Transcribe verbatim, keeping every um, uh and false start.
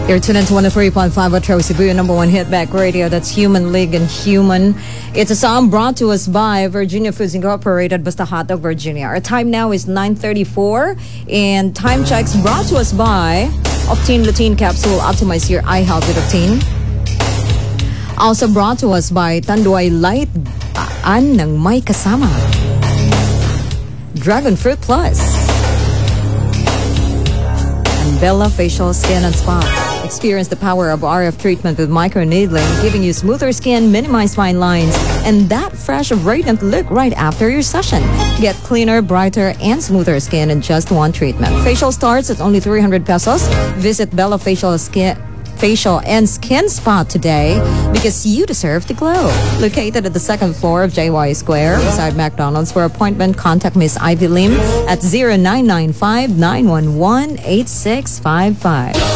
You're tuned into one oh three point five Metro Cebu, your number one hit back radio. That's Human League and Human. It's a song brought to us by Virginia Foods Incorporated, Basta Hotdog, Virginia. Our time now is nine thirty-four, and time checks brought to us by Optine Lutein Capsule. Optimize your eye health with Optine. Also brought to us by Tanduay Light Aan ng May Kasama. Dragon Fruit Plus. And Bella Facial Skin and Spa. Experience the power of R F treatment with microneedling, giving you smoother skin, minimize fine lines, and that fresh, radiant look right after your session. Get cleaner, brighter, and smoother skin in just one treatment. Facial starts at only three hundred pesos. Visit Bella Facial Skin Facial and Skin Spa today because you deserve to glow. Located at the second floor of J Y Square beside McDonald's. For appointment, contact Miss Ivy Lim at zero nine nine five, nine one one, eight six five five.